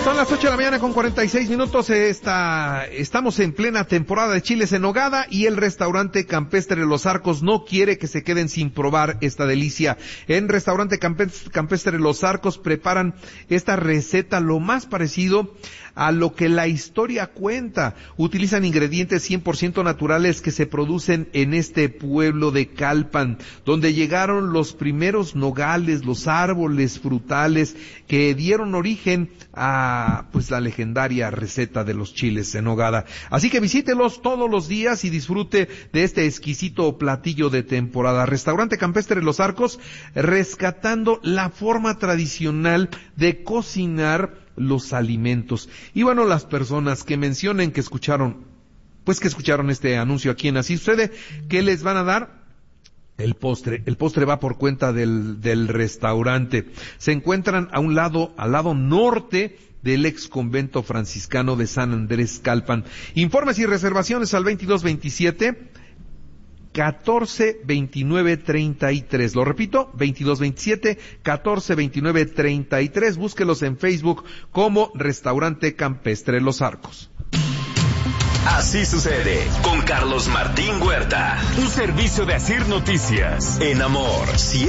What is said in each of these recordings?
Son las 8 de la mañana con 46 minutos. Estamos en plena temporada de chiles en nogada y el restaurante Campestre Los Arcos no quiere que se queden sin probar esta delicia. En restaurante Campestre Los Arcos preparan esta receta lo más parecido a lo que la historia cuenta. Utilizan ingredientes 100% naturales que se producen en este pueblo de Calpan, donde llegaron los primeros nogales, los árboles frutales que dieron origen a la legendaria receta de los chiles en nogada. Así que visítelos todos los días y disfrute de este exquisito platillo de temporada. Restaurante Campestre Los Arcos, rescatando la forma tradicional de cocinar los alimentos. Y bueno, las personas que mencionen que escucharon este anuncio aquí en Así Sucede, ¿qué les van a dar? El postre va por cuenta del restaurante. Se encuentran al lado norte del ex convento franciscano de San Andrés Calpan. Informes y reservaciones al 2227 142933. Lo repito, 2227 142933. Búsquelos en Facebook como Restaurante Campestre Los Arcos. Así sucede con Carlos Martín Huerta. Un servicio de Asir Noticias. En Amor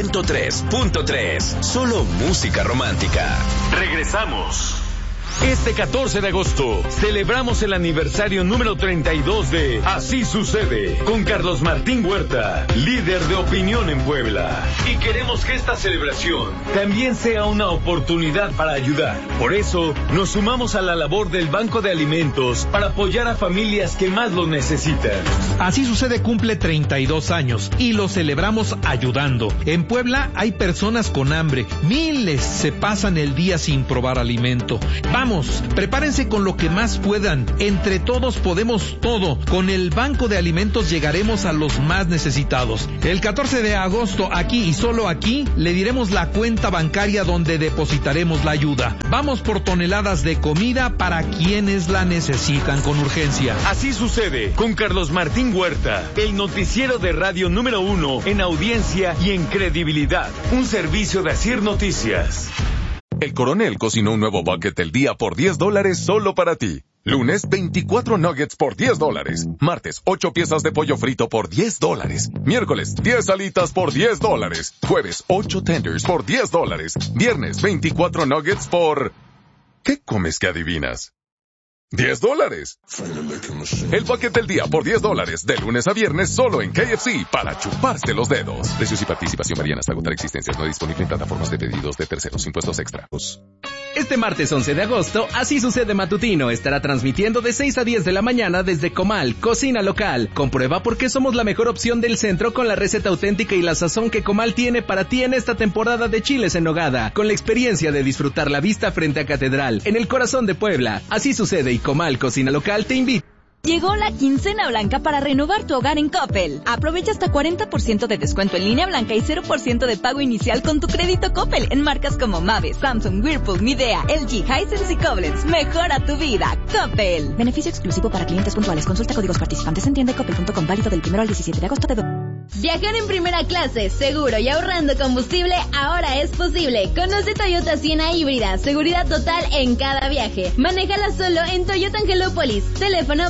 103.3. Solo música romántica. Regresamos. Este 14 de agosto celebramos el aniversario número 32 de Así Sucede con Carlos Martín Huerta, líder de opinión en Puebla. Y queremos que esta celebración también sea una oportunidad para ayudar. Por eso nos sumamos a la labor del Banco de Alimentos para apoyar a familias que más lo necesitan. Así Sucede cumple 32 años y lo celebramos ayudando. En Puebla hay personas con hambre. Miles se pasan el día sin probar alimento. Vamos, prepárense con lo que más puedan. Entre todos podemos todo. Con el Banco de Alimentos llegaremos a los más necesitados. El 14 de agosto, aquí y solo aquí, le diremos la cuenta bancaria donde depositaremos la ayuda. Vamos por toneladas de comida para quienes la necesitan con urgencia. Así Sucede con Carlos Martín Huerta, el noticiero de radio número 1 en audiencia y en credibilidad. Un servicio de Asir Noticias. El Coronel cocinó un nuevo bucket del día por $10 solo para ti. Lunes, 24 nuggets por $10. Martes, 8 piezas de pollo frito por $10. Miércoles, 10 alitas por $10. Jueves, 8 tenders por $10. Viernes, 24 nuggets por... ¿Qué comes que adivinas? $10. El bucket del día por $10, de lunes a viernes solo en KFC, para chuparse los dedos. Precios y participación varían hasta agotar existencias. No disponible en plataformas de pedidos de terceros. Impuestos extra. Este martes 11 de agosto, Así Sucede Matutino estará transmitiendo de 6 a 10 de la mañana desde Comal, cocina local. Comprueba por qué somos la mejor opción del centro con la receta auténtica y la sazón que Comal tiene para ti en esta temporada de chiles en nogada. Con la experiencia de disfrutar la vista frente a Catedral, en el corazón de Puebla. Así Sucede y Comal, cocina local, te invita. Llegó la quincena blanca para renovar tu hogar en Coppel. Aprovecha hasta 40% de descuento en línea blanca y 0% de pago inicial con tu crédito Coppel en marcas como Mave, Samsung, Whirlpool, Midea, LG, Hisense y Koblenz. Mejora tu vida. Coppel. Beneficio exclusivo para clientes puntuales. Consulta códigos participantes en tienda.coppel.com, válido del 1 al 17 de agosto de... Viajar en primera clase, seguro y ahorrando combustible, ahora es posible. Conoce Toyota Siena híbrida, seguridad total en cada viaje. Manéjala solo en Toyota Angelópolis. Teléfono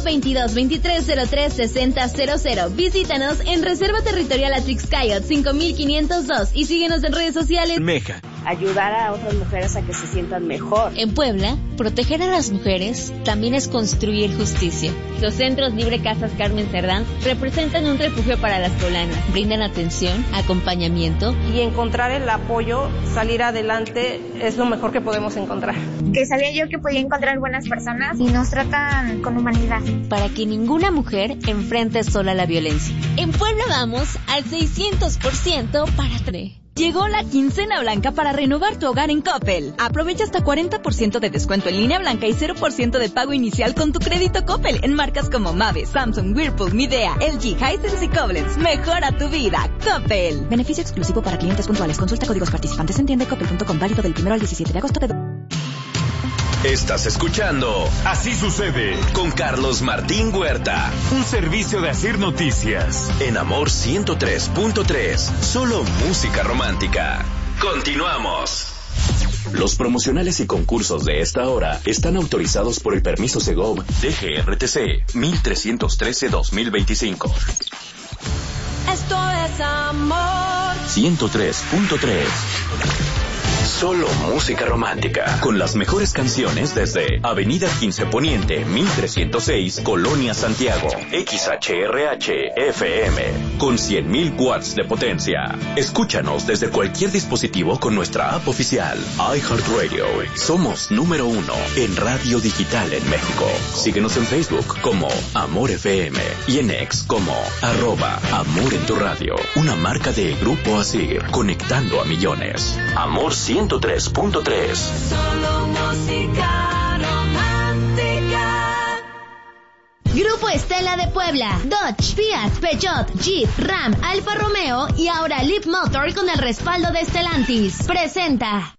2223036000. Visítanos en Reserva Territorial Atrix Coyote 5502 y síguenos en redes sociales. Meja. Ayudar a otras mujeres a que se sientan mejor. En Puebla, proteger a las mujeres también es construir justicia. Los centros Libre Casas Carmen Cerdán representan un refugio para las poblanas. Brindan atención, acompañamiento. Y encontrar el apoyo, salir adelante, es lo mejor que podemos encontrar. Que sabía yo que podía encontrar buenas personas y nos tratan con humanidad. Para que ninguna mujer enfrente sola la violencia. En Puebla vamos al 600% para tres. Llegó la quincena blanca para renovar tu hogar en Coppel. Aprovecha hasta 40% de descuento en línea blanca y 0% de pago inicial con tu crédito Coppel en marcas como Mave, Samsung, Whirlpool, Midea, LG, Hisense y Koblenz. Mejora tu vida. Coppel. Beneficio exclusivo para clientes puntuales. Consulta códigos participantes en tienda.coppel.com, válido del 1 al 17 de agosto de... Estás escuchando Así Sucede con Carlos Martín Huerta. Un servicio de Asir Noticias. En Amor 103.3. Solo música romántica. Continuamos. Los promocionales y concursos de esta hora están autorizados por el permiso Segov DGRTC 1313-2025. Esto es amor. 103.3. Solo música romántica, con las mejores canciones desde Avenida 15 Poniente, 1306, Colonia Santiago, XHRH FM, con 100.000 watts de potencia. Escúchanos desde cualquier dispositivo con nuestra app oficial, iHeartRadio. Somos número 1 en radio digital en México. Síguenos en Facebook como Amor FM y en X como @Amor en tu radio. Una marca de Grupo Asir, conectando a millones. Amor 103.3. Solo música romántica. Grupo Estela de Puebla, Dodge, Fiat, Peugeot, Jeep, Ram, Alfa Romeo y ahora Leap Motor con el respaldo de Stellantis. Presenta.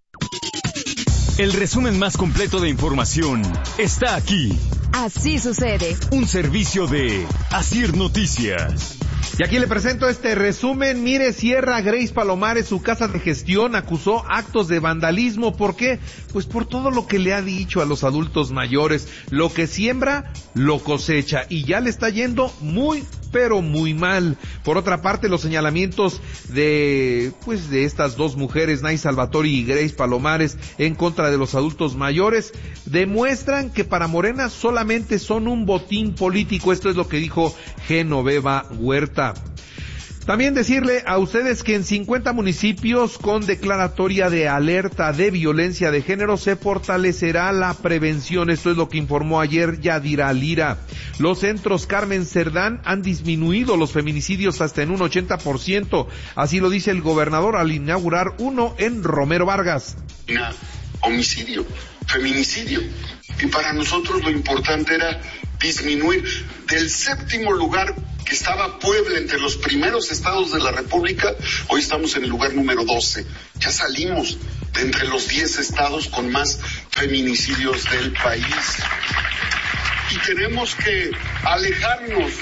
El resumen más completo de información está aquí. Así sucede. Un servicio de Asir Noticias. Y aquí le presento este resumen. Mire, cierra Grace Palomares su casa de gestión, acusó actos de vandalismo. ¿Por qué? Pues por todo lo que le ha dicho a los adultos mayores. Lo que siembra, lo cosecha. Y ya le está yendo muy, pero muy mal. Por otra parte, los señalamientos de estas dos mujeres, Nay Salvatori y Grace Palomares, en contra de los adultos mayores, demuestran que para Morena solamente son un botín político. Esto es lo que dijo Genoveva Huerta. También decirle a ustedes que en 50 municipios con declaratoria de alerta de violencia de género se fortalecerá la prevención. Esto es lo que informó ayer Yadira Lira. Los centros Carmen Cerdán han disminuido los feminicidios hasta en un 80%. Así lo dice el gobernador al inaugurar uno en Romero Vargas. Homicidio, feminicidio. Y para nosotros lo importante era disminuir del 7º lugar que estaba Puebla entre los primeros estados de la República, hoy estamos en el lugar número 12. Ya salimos de entre los 10 estados con más feminicidios del país. Y tenemos que alejarnos.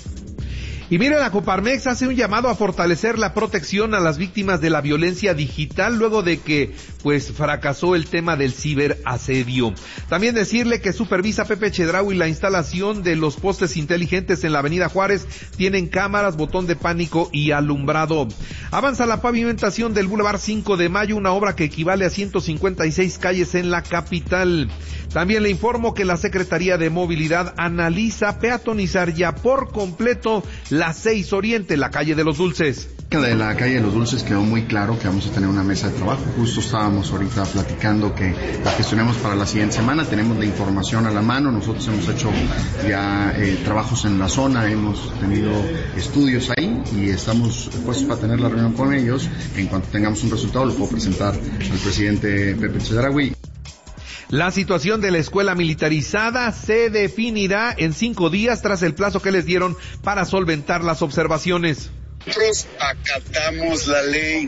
Y mire, la Coparmex hace un llamado a fortalecer la protección a las víctimas de la violencia digital luego de que, fracasó el tema del ciberasedio. También decirle que supervisa Pepe Chedraui la instalación de los postes inteligentes en la Avenida Juárez. Tienen cámaras, botón de pánico y alumbrado. Avanza la pavimentación del Boulevard 5 de Mayo, una obra que equivale a 156 calles en la capital. También le informo que la Secretaría de Movilidad analiza peatonizar ya por completo la 6 Oriente, la calle de los Dulces. De la calle de los Dulces quedó muy claro que vamos a tener una mesa de trabajo. Justo estábamos ahorita platicando que la gestionemos para la siguiente semana. Tenemos la información a la mano. Nosotros hemos hecho ya trabajos en la zona, hemos tenido estudios ahí y estamos puestos para tener la reunión con ellos. En cuanto tengamos un resultado lo puedo presentar al presidente Pepe Chedraui. La situación de la escuela militarizada se definirá en 5 días tras el plazo que les dieron para solventar las observaciones. Nosotros acatamos la ley,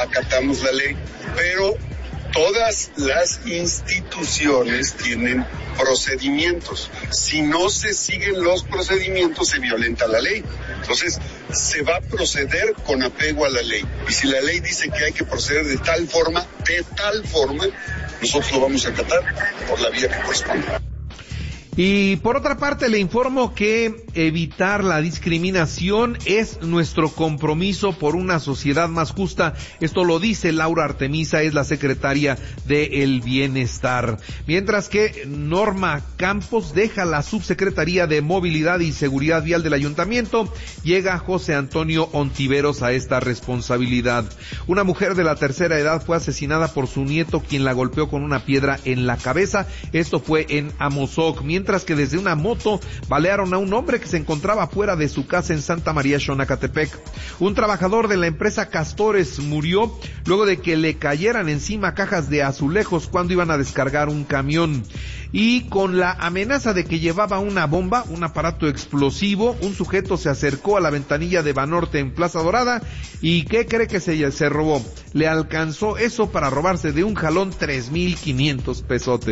pero todas las instituciones tienen procedimientos. Si no se siguen los procedimientos, se violenta la ley. Entonces, se va a proceder con apego a la ley. Y si la ley dice que hay que proceder de tal forma, nosotros lo vamos a acatar por la vía que corresponde. Y por otra parte le informo que evitar la discriminación es nuestro compromiso por una sociedad más justa. Esto lo dice Laura Artemisa, es la secretaria de El Bienestar. Mientras que Norma Campos deja la subsecretaría de Movilidad y Seguridad Vial del Ayuntamiento, llega José Antonio Ontiveros a esta responsabilidad. Una mujer de la tercera edad fue asesinada por su nieto, quien la golpeó con una piedra en la cabeza. Esto fue en Amozoc, mientras que desde una moto balearon a un hombre que se encontraba fuera de su casa en Santa María Xonacatepec. Un trabajador de la empresa Castores murió luego de que le cayeran encima cajas de azulejos cuando iban a descargar un camión. Y con la amenaza de que llevaba una bomba, un aparato explosivo, un sujeto se acercó a la ventanilla de Banorte en Plaza Dorada. ¿Y qué cree que se robó? Le alcanzó eso para robarse de un jalón 3,500 pesotes.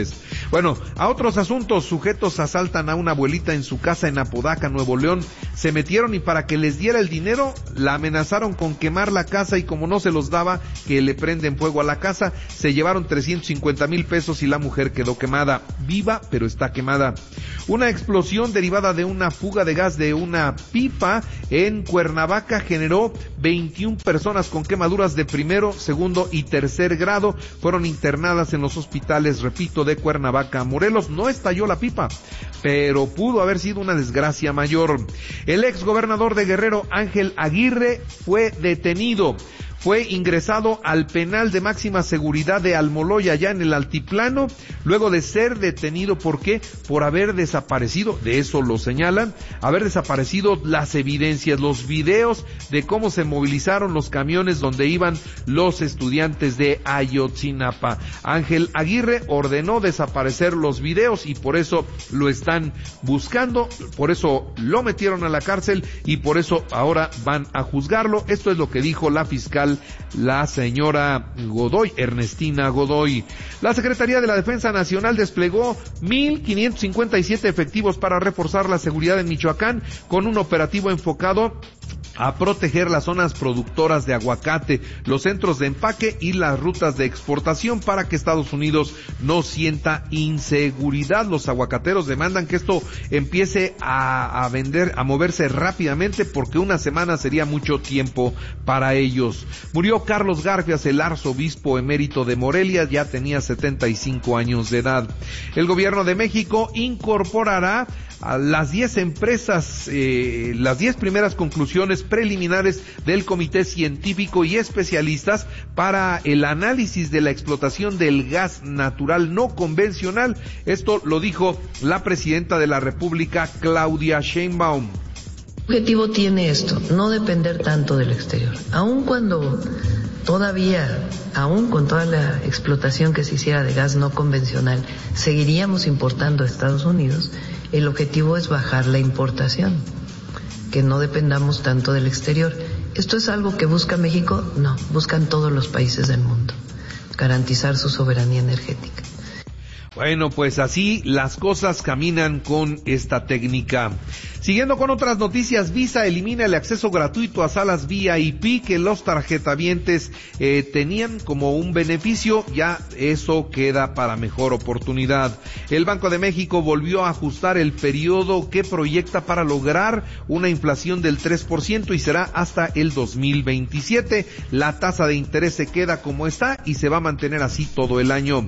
Bueno, a otros asuntos, sujetos asaltan a una abuelita en su casa en Apodaca, Nuevo León. Se metieron y para que les diera el dinero, la amenazaron con quemar la casa y como no se los daba, que le prenden fuego a la casa, se llevaron 350,000 pesos y la mujer quedó quemada. Viva, pero está quemada. Una explosión derivada de una fuga de gas de una pipa en Cuernavaca generó 21 personas con quemaduras de primero, segundo y tercer grado. Fueron internadas en los hospitales, repito, de Cuernavaca, Morelos. No estalló la pipa, pero pudo haber sido una desgracia mayor. El ex gobernador de Guerrero, Ángel Aguirre, fue detenido. Fue ingresado al penal de máxima seguridad de Almoloya, allá en el altiplano, luego de ser detenido. ¿Por qué? Por haber desaparecido, de eso lo señalan, haber desaparecido las evidencias, los videos de cómo se movilizaron los camiones donde iban los estudiantes de Ayotzinapa. Ángel Aguirre ordenó desaparecer los videos y por eso lo están buscando, por eso lo metieron a la cárcel y por eso ahora van a juzgarlo. Esto es lo que dijo la fiscal, la señora Godoy, Ernestina Godoy. La Secretaría de la Defensa Nacional desplegó 1,557 efectivos para reforzar la seguridad en Michoacán con un operativo enfocado a proteger las zonas productoras de aguacate, los centros de empaque y las rutas de exportación para que Estados Unidos no sienta inseguridad. Los aguacateros demandan que esto empiece a moverse rápidamente porque una semana sería mucho tiempo para ellos. Murió Carlos Garfias, el arzobispo emérito de Morelia, ya tenía 75 años de edad. El gobierno de México incorporará a las 10 empresas, las 10 primeras conclusiones preliminares del Comité Científico y Especialistas para el análisis de la explotación del gas natural no convencional. Esto lo dijo la presidenta de la República, Claudia Sheinbaum. ¿Qué objetivo tiene esto? No depender tanto del exterior. Aun cuando todavía, aún con toda la explotación que se hiciera de gas no convencional, seguiríamos importando a Estados Unidos. El objetivo es bajar la importación, que no dependamos tanto del exterior. ¿Esto es algo que busca México? No, buscan todos los países del mundo, garantizar su soberanía energética. Bueno, pues así las cosas caminan con esta técnica. Siguiendo con otras noticias, Visa elimina el acceso gratuito a salas VIP que los tarjetavientes tenían como un beneficio. Ya eso queda para mejor oportunidad. El Banco de México volvió a ajustar el periodo que proyecta para lograr una inflación del 3% y será hasta el 2027. La tasa de interés se queda como está y se va a mantener así todo el año.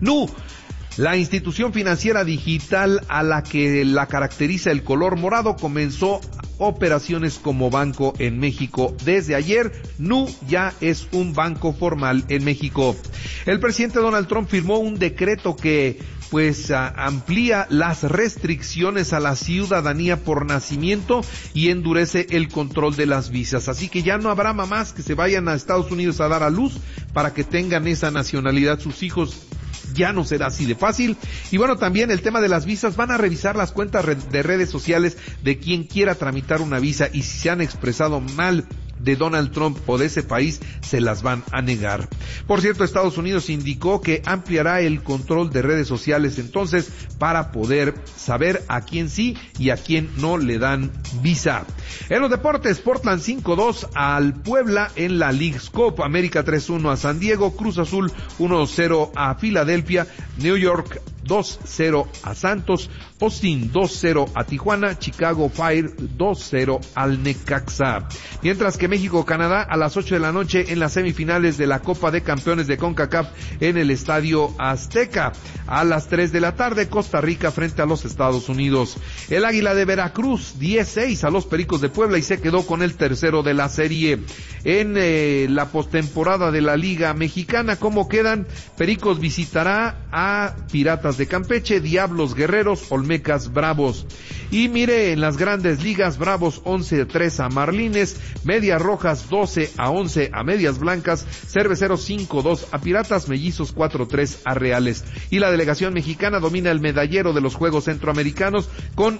La institución financiera digital a la que la caracteriza el color morado comenzó operaciones como banco en México. Desde ayer, Nu ya es un banco formal en México. El presidente Donald Trump firmó un decreto que amplía las restricciones a la ciudadanía por nacimiento y endurece el control de las visas. Así que ya no habrá mamás que se vayan a Estados Unidos a dar a luz para que tengan esa nacionalidad sus hijos. Ya no será así de fácil. Y bueno, también el tema de las visas, van a revisar las cuentas de redes sociales de quien quiera tramitar una visa y si se han expresado mal de Donald Trump o de ese país, se las van a negar. Por cierto, Estados Unidos indicó que ampliará el control de redes sociales entonces para poder saber a quién sí y a quién no le dan visa. En los deportes, Portland 5-2 al Puebla en la Leagues Cup, América 3-1 a San Diego, Cruz Azul 1-0 a Filadelfia, New York 2-0 a Santos, Austin 2-0 a Tijuana, Chicago Fire 2-0 al Necaxa. Mientras que México-Canadá a las 8 de la noche en las semifinales de la Copa de Campeones de CONCACAF en el Estadio Azteca. A las 3 de la tarde, Costa Rica frente a los Estados Unidos. El Águila de Veracruz 10-6 a los Pericos de Puebla y se quedó con el tercero de la serie. En la postemporada de la Liga Mexicana, ¿cómo quedan? Pericos visitará a Piratas de Campeche, Diablos Guerreros, Olmecas Bravos. Y mire, en las grandes ligas, Bravos 11-3 a Marlines, Medias Rojas 12-11 a Medias Blancas, Cerveceros 5-2 a Piratas, Mellizos 4-3 a Reales. Y la delegación mexicana domina el medallero de los Juegos Centroamericanos con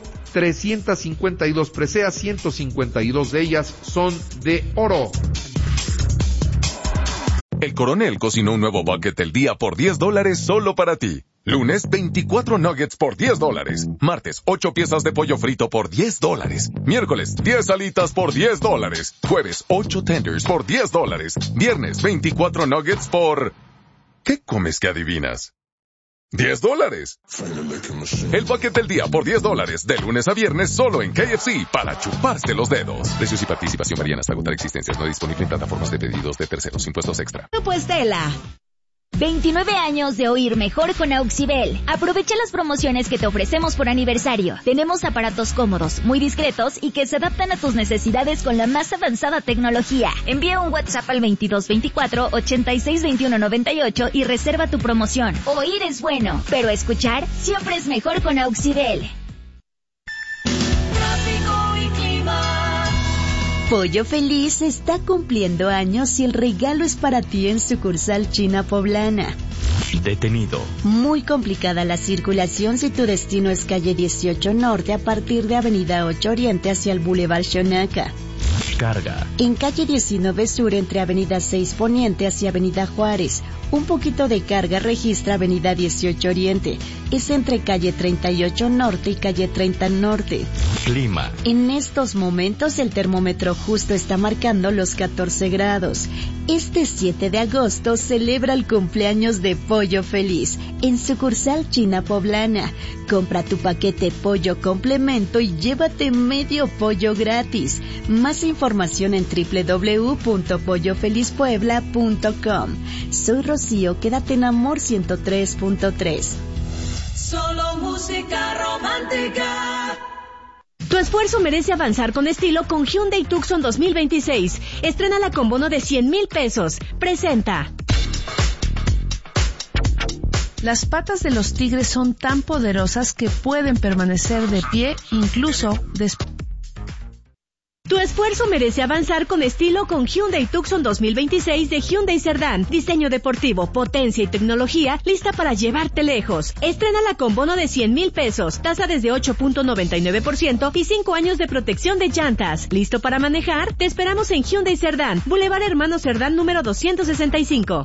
352 preseas, 152 de ellas son de oro. El Coronel cocinó un nuevo bucket del día por $10 solo para ti. Lunes, 24 nuggets por $10. Martes, 8 piezas de pollo frito por $10. Miércoles, 10 alitas por $10. Jueves, 8 tenders por $10. Viernes, 24 nuggets por... ¿Qué comes que adivinas? $10. El paquete del día por $10, de lunes a viernes solo en KFC, para chuparse los dedos. Precios y participación varían hasta agotar existencias. No disponible en plataformas de pedidos de terceros. Impuestos extra. Grupo Estela. 29 años de oír mejor con Auxibel. Aprovecha las promociones que te ofrecemos por aniversario. Tenemos aparatos cómodos, muy discretos y que se adaptan a tus necesidades con la más avanzada tecnología. Envía un WhatsApp al 2224-862198 y reserva tu promoción. Oír es bueno, pero escuchar siempre es mejor con Auxibel. Tráfico y clima. Pollo Feliz está cumpliendo años y el regalo es para ti en sucursal China Poblana. Detenido. Muy complicada la circulación si tu destino es calle 18 Norte a partir de avenida 8 Oriente hacia el Boulevard Xonaca. Carga. En calle 19 Sur entre avenida 6 Poniente hacia avenida Juárez. Un poquito de carga registra avenida 18 Oriente. Es entre calle 38 Norte y calle 30 Norte. Clima. En estos momentos el termómetro justo está marcando los 14 grados. Este 7 de agosto celebra el cumpleaños de Pollo Feliz en sucursal China Poblana. Compra tu paquete pollo complemento y llévate medio pollo gratis. Más información en www.pollofelizpuebla.com. Soy Rocío, quédate en Amor 103.3. Solo música romántica. Tu esfuerzo merece avanzar con estilo con Hyundai Tucson 2026. Estrénala con bono de 100,000 pesos. Presenta. Las patas de los tigres son tan poderosas que pueden permanecer de pie incluso después. Tu esfuerzo merece avanzar con estilo con Hyundai Tucson 2026 de Hyundai Cerdán. Diseño deportivo, potencia y tecnología lista para llevarte lejos. Estrénala con bono de 100,000 pesos, tasa desde 8.99% y 5 años de protección de llantas. ¿Listo para manejar? Te esperamos en Hyundai Cerdán, Boulevard Hermano Cerdán número 265.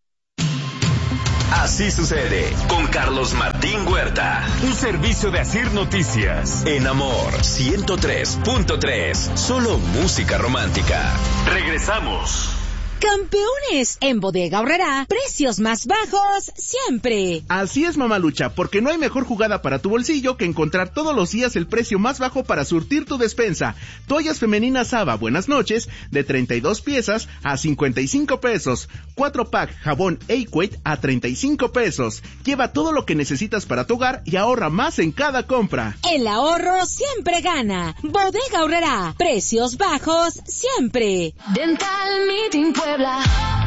Así sucede con Carlos Martín Huerta. Un servicio de Asir Noticias. En Amor 103.3. Solo música romántica. Regresamos. Campeones, en Bodega Aurrerá, precios más bajos siempre. Así es, mamalucha, porque no hay mejor jugada para tu bolsillo que encontrar todos los días el precio más bajo para surtir tu despensa. Toallas femeninas Saba Buenas Noches, de 32 piezas a 55 pesos. 4-pack jabón Equate a 35 pesos. Lleva todo lo que necesitas para tu hogar y ahorra más en cada compra. El ahorro siempre gana. Bodega Aurrerá, precios bajos siempre. Dental Meeting Puebla,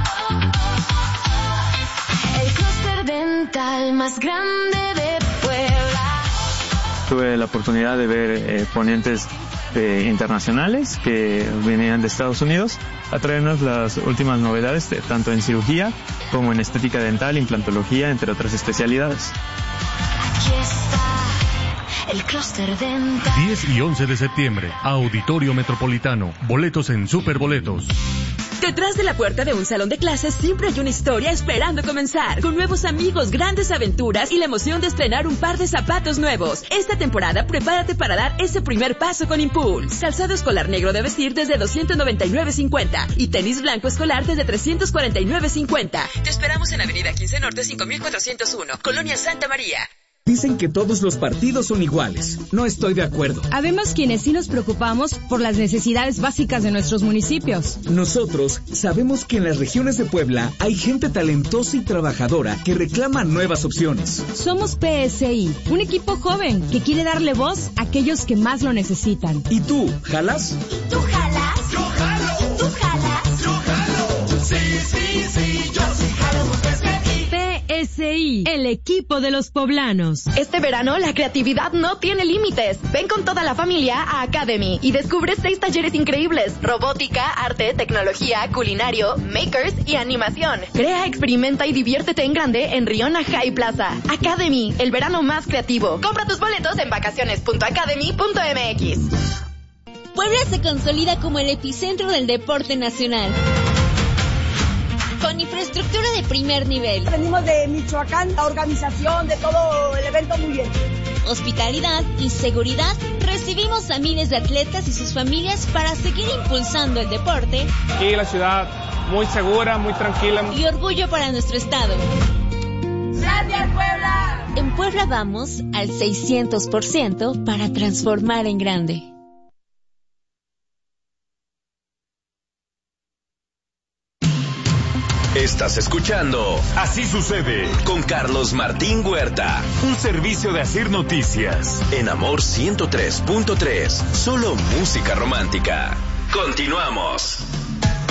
el clúster dental más grande de Puebla. Tuve la oportunidad de ver ponentes internacionales que venían de Estados Unidos a traernos las últimas novedades, tanto en cirugía como en estética dental, implantología, entre otras especialidades. Aquí está el clúster dental. 10 y 11 de septiembre, Auditorio Metropolitano. Boletos en Superboletos. Detrás de la puerta de un salón de clases siempre hay una historia esperando comenzar, con nuevos amigos, grandes aventuras y la emoción de estrenar un par de zapatos nuevos. Esta temporada prepárate para dar ese primer paso con Impulse. Calzado escolar negro de vestir desde $299.50 y tenis blanco escolar desde $349.50. Te esperamos en Avenida 15 Norte 5401, Colonia Santa María. Dicen que todos los partidos son iguales. No estoy de acuerdo. Habemos quienes sí nos preocupamos por las necesidades básicas de nuestros municipios. Nosotros sabemos que en las regiones de Puebla hay gente talentosa y trabajadora que reclama nuevas opciones. Somos PSI, un equipo joven que quiere darle voz a aquellos que más lo necesitan. ¿Y tú, jalas? ¿Y tú jalas? Yo jalo. ¿Tú jalas? Yo jalo. Sí, sí, sí, yo sí jalo. PSI, el equipo de los poblanos. Este verano la creatividad no tiene límites. Ven con toda la familia a Academy y descubre 6 talleres increíbles: robótica, arte, tecnología, culinario, makers y animación. Crea, experimenta y diviértete en grande en Riona High Plaza. Academy, el verano más creativo. Compra tus boletos en vacaciones.academy.mx. Puebla se consolida como el epicentro del deporte nacional. con infraestructura de primer nivel. Venimos de Michoacán, la organización de todo el evento muy bien. Hospitalidad y seguridad. Recibimos a miles de atletas y sus familias para seguir impulsando el deporte. Aquí la ciudad muy segura, muy tranquila. Y orgullo para nuestro estado. ¡Gracias, Puebla! En Puebla vamos al 600% para transformar en grande. Estás escuchando Así sucede con Carlos Martín Huerta. Un servicio de Asir Noticias. En Amor 103.3. Solo música romántica. Continuamos.